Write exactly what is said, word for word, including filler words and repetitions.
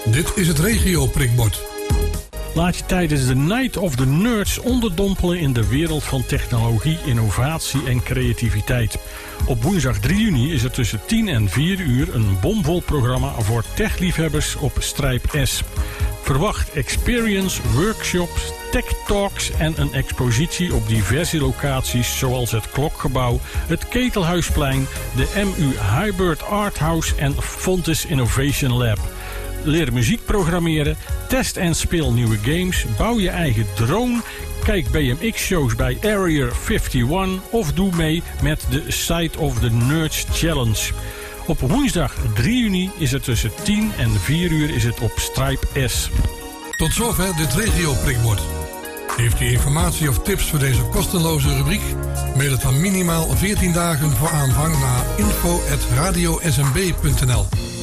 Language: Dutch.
Dit is het regio prikbord. Laat je tijdens de Night of the Nerds onderdompelen in de wereld van technologie, innovatie en creativiteit. Op woensdag drie juni is er tussen tien en vier uur een bomvol programma voor techliefhebbers op Strijp S. Verwacht experience, workshops, tech talks en een expositie op diverse locaties zoals het Klokgebouw, het Ketelhuisplein, de M U Hybrid Art House en Fontes Innovation Lab. Leer muziek programmeren, test en speel nieuwe games, bouw je eigen drone, kijk B M X-shows bij Area eenenvijftig of doe mee met de Side of the Nerds Challenge. Op woensdag drie juni is het tussen tien en vier uur is het op Stripe S. Tot zover dit regio prikbord. Heeft u informatie of tips voor deze kosteloze rubriek? Mail het dan minimaal veertien dagen voor aanvang naar info at radio s m b punt n l.